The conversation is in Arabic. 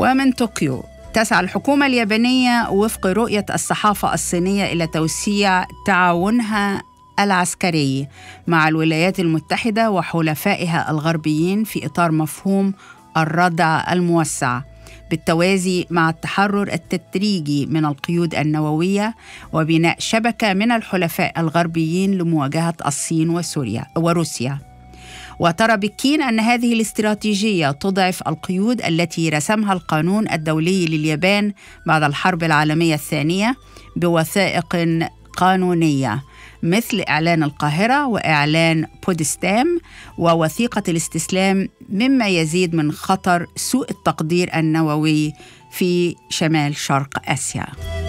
ومن طوكيو، تسعى الحكومة اليابانية وفق رؤية الصحافة الصينية إلى توسيع تعاونها العسكري مع الولايات المتحدة وحلفائها الغربيين في إطار مفهوم الردع الموسع، بالتوازي مع التحرر التدريجي من القيود النووية وبناء شبكة من الحلفاء الغربيين لمواجهة الصين وروسيا. وترى بكين أن هذه الاستراتيجية تضعف القيود التي رسمها القانون الدولي لليابان بعد الحرب العالمية الثانية بوثائق قانونية مثل إعلان القاهرة وإعلان بودستام ووثيقة الاستسلام، مما يزيد من خطر سوء التقدير النووي في شمال شرق آسيا.